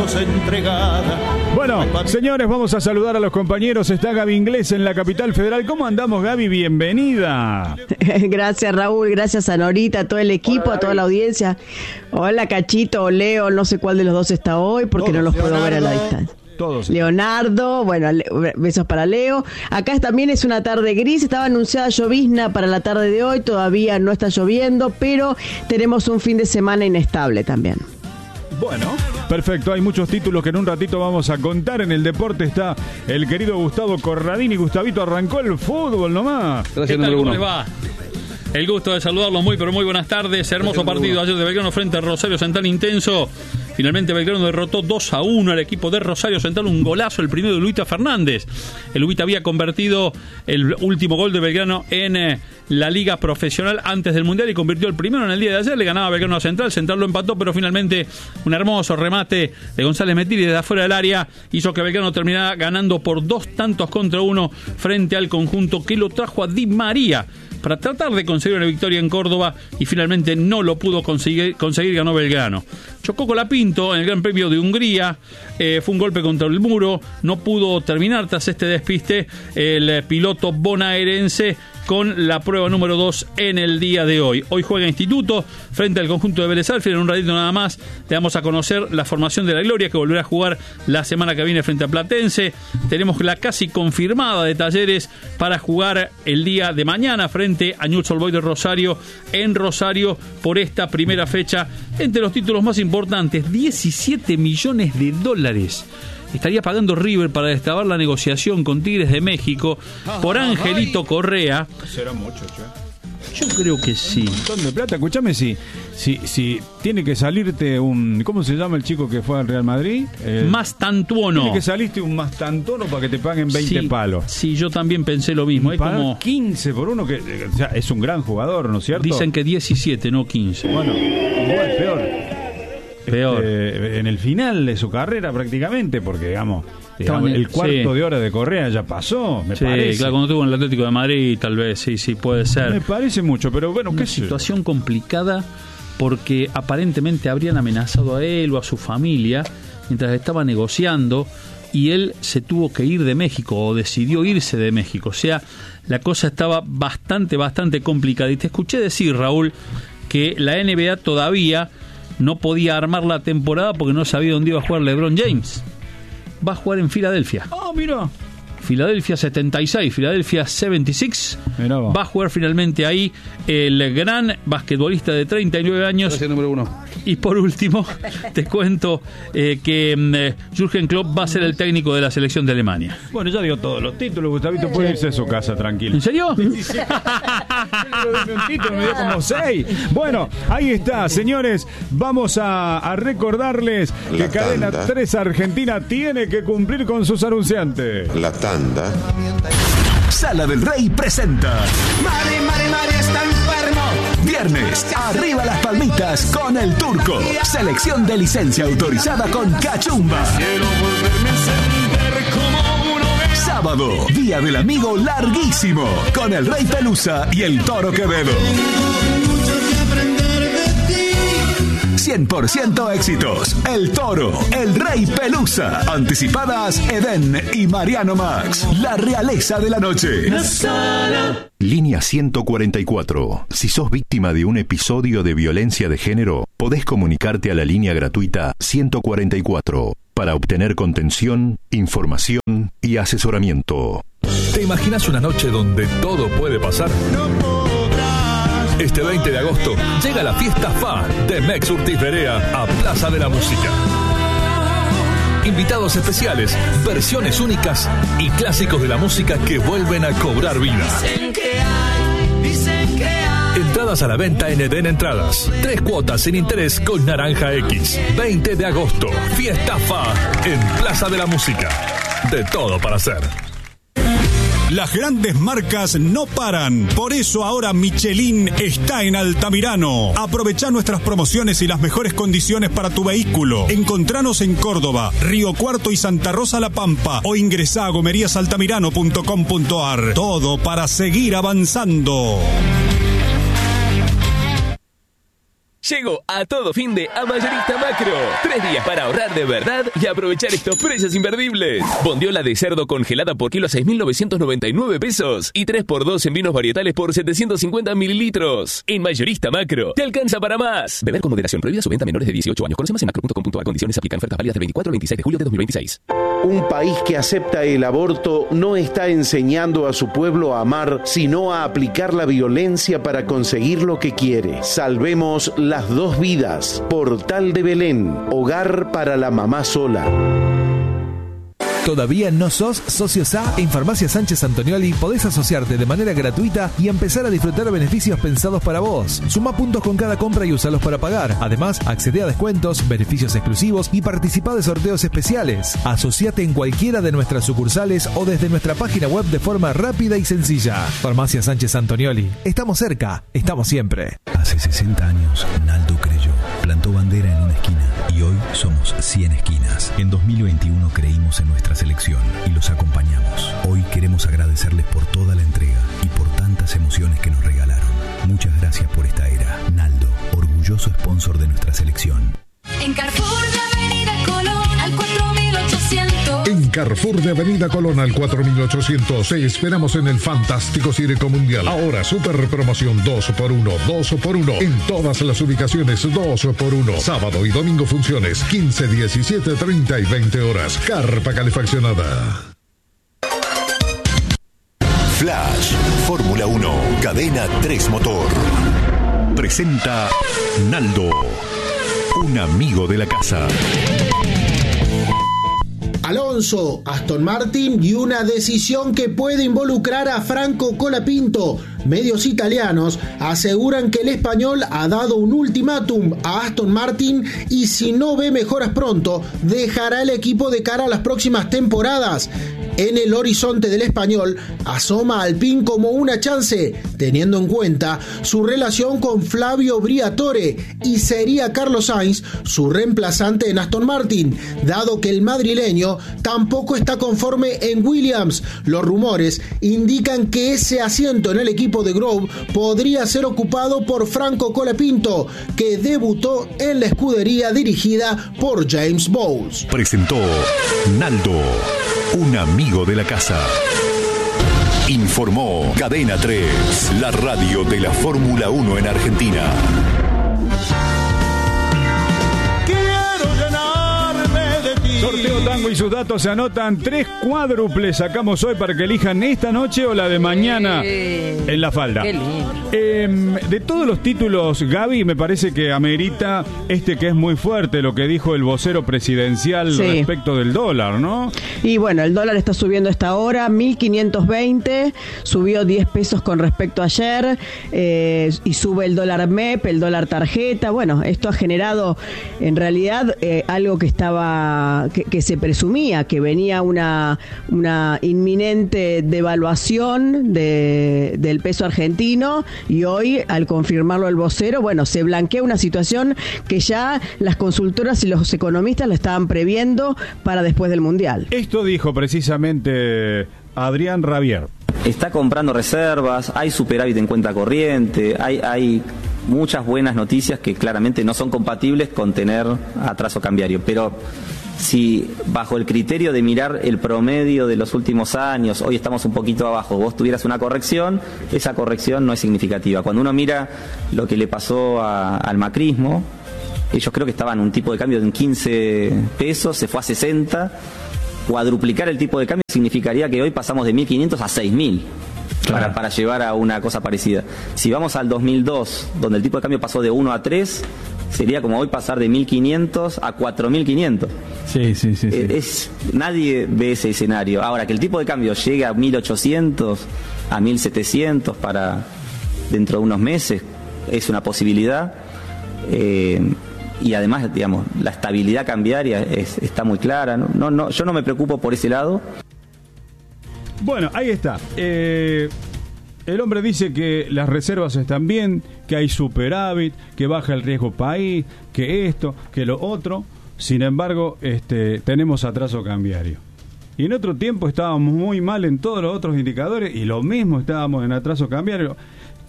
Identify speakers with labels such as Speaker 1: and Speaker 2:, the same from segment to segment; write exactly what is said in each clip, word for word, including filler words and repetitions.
Speaker 1: brazos entregada.
Speaker 2: Bueno, señores, vamos a saludar a los compañeros. Está Gaby Inglés en la capital federal. ¿Cómo andamos, Gaby? Bienvenida.
Speaker 3: Gracias, Raúl. Gracias a Norita, a todo el equipo, Hola, a toda la audiencia. Hola, Cachito o Leo. No sé cuál de los dos está hoy porque Todos. no los Leonardo. puedo ver a la distancia.
Speaker 2: Todos.
Speaker 3: Leonardo, bueno, besos para Leo. Acá también es una tarde gris, estaba anunciada llovizna para la tarde de hoy, todavía no está lloviendo, pero tenemos un fin de semana inestable también.
Speaker 2: Bueno, perfecto, hay muchos títulos que en un ratito vamos a contar. En el deporte está el querido Gustavo Corradini. Gustavito, arrancó el fútbol nomás.
Speaker 4: Gracias,
Speaker 5: ¿Qué tal,
Speaker 4: número
Speaker 5: ¿cómo
Speaker 4: uno.
Speaker 5: les va? El gusto de saludarlos, muy pero muy buenas tardes. Hermoso partido ayer de Belgrano frente a Rosario Central, intenso. Finalmente Belgrano derrotó dos a uno al equipo de Rosario Central, un golazo, el primero de Luita Fernández. El Luita había convertido el último gol de Belgrano en eh, la liga profesional antes del Mundial y convirtió el primero en el día de ayer. Le ganaba Belgrano a Central, Central lo empató, pero finalmente un hermoso remate de González Metiri desde afuera del área hizo que Belgrano terminara ganando por dos tantos contra uno frente al conjunto que lo trajo a Di María para tratar de conseguir una victoria en Córdoba y finalmente no lo pudo conseguir, conseguir ganó Belgrano. Chocó con la Pinto en el Gran Premio de Hungría, eh, fue un golpe contra el muro, no pudo terminar tras este despiste el piloto bonaerense con la prueba número dos en el día de hoy. Hoy juega Instituto frente al conjunto de Vélez Sarsfield. En un ratito nada más le vamos a conocer la formación de la Gloria, que volverá a jugar la semana que viene frente a Platense. Tenemos la casi confirmada de Talleres para jugar el día de mañana frente a Newell's Old Boys de Rosario en Rosario por esta primera fecha. Entre los títulos más importantes, diecisiete millones de dólares estaría pagando River para destrabar la negociación con Tigres de México por Angelito Correa.
Speaker 2: Será mucho, che.
Speaker 5: Yo creo que sí.
Speaker 2: Un montón de plata. Escúchame, si, si, si tiene que salirte un... ¿Cómo se llama el chico que fue al Real Madrid? Eh,
Speaker 5: Mastantuono.
Speaker 2: Tiene que salirte un Mastantuono para que te paguen veinte
Speaker 5: sí,
Speaker 2: palos.
Speaker 5: Sí, yo también pensé lo mismo. Es como
Speaker 2: quince por uno, que o sea, es un gran jugador, ¿no es cierto?
Speaker 5: Dicen que diecisiete, no quince.
Speaker 2: Bueno, igual, peor.
Speaker 5: Peor.
Speaker 2: Este, en el final de su carrera prácticamente, porque digamos, digamos el cuarto
Speaker 5: sí.
Speaker 2: de hora de Correa ya pasó, me
Speaker 5: sí,
Speaker 2: parece.
Speaker 5: Claro, cuando estuvo en el Atlético de Madrid, tal vez, sí, sí, puede ser.
Speaker 2: Me parece mucho, pero bueno,
Speaker 5: una
Speaker 2: qué sé.
Speaker 5: Situación complicada porque aparentemente habrían amenazado a él o a su familia mientras estaba negociando y él se tuvo que ir de México o decidió irse de México. O sea, la cosa estaba bastante, bastante complicada. Y te escuché decir, Raúl, que la N B A todavía no podía armar la temporada porque no sabía dónde iba a jugar LeBron James. Va a jugar en Filadelfia.
Speaker 2: Ah, oh, mira.
Speaker 5: Filadelfia setenta y seis, Filadelfia setenta y seis.
Speaker 2: Mirá vos.
Speaker 5: Va a jugar finalmente ahí el gran basquetbolista de treinta y nueve años.
Speaker 4: Gracias, número uno.
Speaker 5: Y por último, te cuento eh, que eh, Jürgen Klopp va a ser el técnico de la selección de Alemania.
Speaker 2: Bueno, ya dio todos los títulos, Gustavito puede irse a su casa tranquilo.
Speaker 5: ¿En serio?
Speaker 2: Sí, sí. Un título, me dio como seis. Bueno, ahí está, señores. Vamos a, a recordarles
Speaker 6: La
Speaker 2: que Cadena
Speaker 6: tanda.
Speaker 2: tres Argentina tiene que cumplir con sus anunciantes.
Speaker 6: La tanda.
Speaker 7: Sala del Rey presenta
Speaker 8: Mari, Mari, Mari está enfermo.
Speaker 7: Viernes, arriba las palmitas con el Turco. Selección de licencia autorizada con Cachumba.
Speaker 8: Quiero volverme a sentir como uno vez.
Speaker 7: Sábado, Día del Amigo larguísimo con el Rey Pelusa y el Toro Quevedo.
Speaker 8: Mucho que aprender de ti.
Speaker 7: cien por ciento éxitos. El Toro, el Rey Pelusa. Anticipadas Edén y Mariano Max. La realeza de la noche.
Speaker 8: La sala.
Speaker 9: Línea ciento cuarenta y cuatro. Si sos víctima de un episodio de violencia de género, podés comunicarte a la línea gratuita ciento cuarenta y cuatro para obtener contención, información y asesoramiento.
Speaker 10: ¿Te imaginas una noche donde todo puede pasar?
Speaker 8: No podrás.
Speaker 10: Este veinte de agosto llega la fiesta F A de Mex Urtiz Berea a Plaza de la Música. Invitados especiales, versiones únicas y clásicos de la música que vuelven a cobrar vida.
Speaker 8: Dicen que hay, dicen que hay.
Speaker 10: Entradas a la venta en Edén Entradas. Tres cuotas sin interés con Naranja X. veinte de agosto, fiesta F A en Plaza de la Música. De todo para hacer.
Speaker 11: Las grandes marcas no paran. Por eso ahora Michelin está en Altamirano. Aprovechá nuestras promociones y las mejores condiciones para tu vehículo. Encontranos en Córdoba, Río Cuarto y Santa Rosa La Pampa o ingresá a gomerías altamirano punto com punto ar. Todo para seguir avanzando.
Speaker 1: Llegó a todo fin de a Mayorista Macro. Tres días para ahorrar de verdad y aprovechar estos precios imperdibles. Bondiola de cerdo congelada por kilo a seis mil novecientos noventa y nueve pesos. Y tres por dos en vinos varietales por setecientos cincuenta mililitros. En Mayorista Macro, te alcanza para más. Beber con moderación. Prohibida su venta a menores de dieciocho años. Conoce más en macro punto com punto a r. Condiciones aplican. Ofertas válidas del veinticuatro al veintiséis de julio de dos mil veintiséis.
Speaker 4: Un país que acepta el aborto no está enseñando a su pueblo a amar, sino a aplicar la violencia para conseguir lo que quiere. Salvemos las dos vidas. Portal de Belén, hogar para la mamá sola.
Speaker 6: ¿Todavía no sos socio S A? En Farmacia Sánchez Antonioli podés asociarte de manera gratuita y empezar a disfrutar beneficios pensados para vos. Suma puntos con cada compra y usalos para pagar. Además, accede a descuentos, beneficios exclusivos y participa de sorteos especiales. Asociate en cualquiera de nuestras sucursales o desde nuestra página web de forma rápida y sencilla. Farmacia Sánchez Antonioli. Estamos cerca, estamos siempre.
Speaker 12: Hace sesenta años, Naldo creyó, plantó bandera en una esquina y hoy somos cien esquinas. En dos mil veintiuno creímos en nuestra selección y los acompañamos. Hoy queremos agradecerles por toda la entrega y por tantas emociones que nos regalaron. Muchas gracias por esta era. Naldo, orgulloso sponsor de nuestra selección.
Speaker 13: En Carrefour de Avenida Colón al cuatro mil ochocientos.
Speaker 14: En Carrefour de Avenida Colón al cuatro mil ochocientos te esperamos en el fantástico Cireco Mundial. Ahora super promoción dos por uno, dos por uno. En todas las ubicaciones dos por uno. Sábado y domingo funciones quince, diecisiete, treinta y veinte horas. Carpa calefaccionada.
Speaker 9: Flash, Fórmula uno, Cadena tres Motor. Presenta Naldo, un amigo de la casa.
Speaker 15: Alonso, Aston Martin y una decisión que puede involucrar a Franco Colapinto. Medios italianos aseguran que el español ha dado un ultimátum a Aston Martin y si no ve mejoras pronto, dejará el equipo de cara a las próximas temporadas. En el horizonte del español asoma Alpine como una chance, teniendo en cuenta su relación con Flavio Briatore, y sería Carlos Sainz su reemplazante en Aston Martin, dado que el madrileño tampoco está conforme en Williams. Los rumores indican que ese asiento en el equipo de Grove podría ser ocupado por Franco Colapinto, que debutó en la escudería dirigida por James Bowles.
Speaker 9: Presentó Naldo, un amigo de la casa. Informó Cadena tres, la radio de la Fórmula uno en Argentina.
Speaker 2: Sorteo Tango y sus datos se anotan. Tres cuádruples sacamos hoy para que elijan esta noche o la de mañana en la falda.
Speaker 16: Qué lindo.
Speaker 2: Eh, de todos los títulos, Gaby, me parece que amerita este que es muy fuerte, lo que dijo el vocero presidencial
Speaker 3: Sí.
Speaker 2: respecto del dólar, ¿no?
Speaker 3: Y bueno, el dólar está subiendo a esta hora, mil quinientos veinte, subió diez pesos con respecto a ayer, eh, y sube el dólar M E P, el dólar tarjeta. Bueno, esto ha generado en realidad eh, algo que estaba, que, que se presumía, que venía una, una inminente devaluación de, del peso argentino, y hoy, al confirmarlo el vocero, bueno, se blanquea una situación que ya las consultoras y los economistas la estaban previendo para después del Mundial.
Speaker 2: Esto dijo precisamente Adrián Rabier.
Speaker 16: Está comprando reservas, hay superávit en cuenta corriente, hay, hay muchas buenas noticias que claramente no son compatibles con tener atraso cambiario, pero si bajo el criterio de mirar el promedio de los últimos años, hoy estamos un poquito abajo, vos tuvieras una corrección, esa corrección no es significativa. Cuando uno mira lo que le pasó a, al macrismo, ellos creo que estaban en un tipo de cambio de quince pesos, se fue a sesenta, cuadruplicar el tipo de cambio significaría que hoy pasamos de mil quinientos a seis mil. Claro. Para, para llevar a una cosa parecida. Si vamos al dos mil dos, donde el tipo de cambio pasó de uno a tres, sería como hoy pasar de mil quinientos a cuatro mil quinientos.
Speaker 2: Sí, sí, sí. sí.
Speaker 16: Es, nadie ve ese escenario. Ahora, que el tipo de cambio llegue a mil ochocientos, a mil setecientos para dentro de unos meses, es una posibilidad. Eh, y además, digamos, la estabilidad cambiaria es, está muy clara. No, no, no, yo no me preocupo por ese lado.
Speaker 2: Bueno, ahí está. Eh, el hombre dice que las reservas están bien, que hay superávit, que baja el riesgo país, que esto, que lo otro. Sin embargo, este, tenemos atraso cambiario. Y en otro tiempo estábamos muy mal en todos los otros indicadores y lo mismo estábamos en atraso cambiario.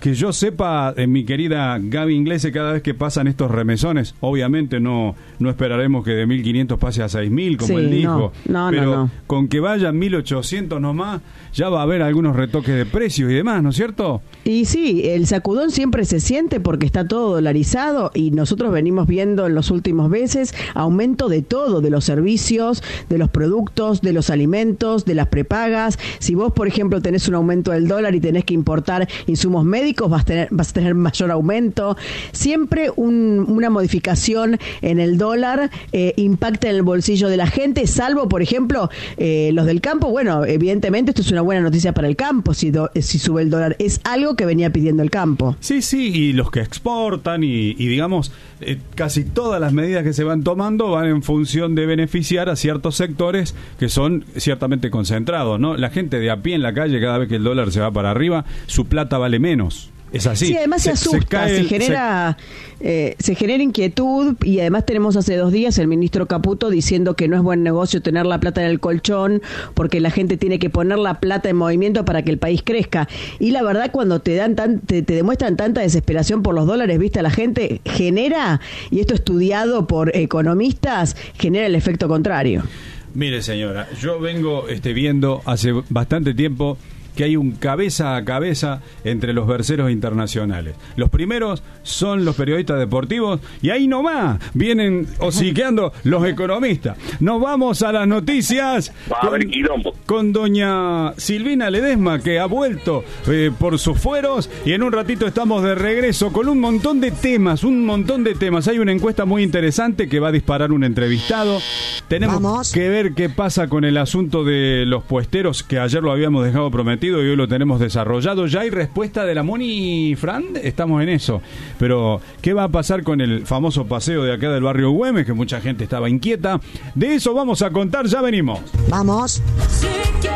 Speaker 2: que yo sepa, eh, mi querida Gaby Inglese, cada vez que pasan estos remesones, obviamente no no esperaremos que de mil quinientos pase a seis mil, como
Speaker 3: Sí,
Speaker 2: él dijo,
Speaker 3: no, no,
Speaker 2: pero
Speaker 3: no, no.
Speaker 2: con que vayan mil ochocientos nomás, ya va a haber algunos retoques de precios y demás, ¿no es cierto?
Speaker 3: Y sí, el sacudón siempre se siente porque está todo dolarizado y nosotros venimos viendo en los últimos meses aumento de todo, de los servicios, de los productos, de los alimentos, de las prepagas. Si vos, por ejemplo, tenés un aumento del dólar y tenés que importar insumos médicos, vas a tener, vas a tener mayor aumento. Siempre un, una modificación en el dólar eh, impacta en el bolsillo de la gente, salvo, por ejemplo, eh, los del campo. Bueno, evidentemente esto es una buena noticia para el campo si, do, si sube el dólar. Es algo que venía pidiendo el campo.
Speaker 2: Sí, sí, y los que exportan y, y digamos, eh, casi todas las medidas que se van tomando van en función de beneficiar a ciertos sectores que son ciertamente concentrados, ¿no? La gente de a pie en la calle, cada vez que el dólar se va para arriba, su plata vale menos. Es así.
Speaker 3: Sí, además se, se asusta, se, cae, se genera se... Eh, se genera inquietud y además tenemos hace dos días el ministro Caputo diciendo que no es buen negocio tener la plata en el colchón porque la gente tiene que poner la plata en movimiento para que el país crezca. Y la verdad, cuando te dan tan, te, te demuestran tanta desesperación por los dólares, viste, a la gente genera, y esto estudiado por economistas, genera el efecto contrario.
Speaker 2: Mire, señora, yo vengo este, viendo hace bastante tiempo que hay un cabeza a cabeza entre los verseros internacionales. Los primeros son los periodistas deportivos y ahí nomás vienen hociqueando los economistas. Nos vamos a las noticias con, con doña Silvina Ledesma, que ha vuelto eh, por sus fueros, y en un ratito estamos de regreso con un montón de temas, un montón de temas. Hay una encuesta muy interesante que va a disparar un entrevistado. Tenemos Vamos. que ver qué pasa con el asunto de los puesteros, que ayer lo habíamos dejado prometido y hoy lo tenemos desarrollado. Ya hay respuesta de la Moni, Fran, estamos en eso. Pero, ¿qué va a pasar con el famoso paseo de acá del barrio Güemes? Que mucha gente estaba inquieta. De eso vamos a contar, ya venimos.
Speaker 17: Vamos.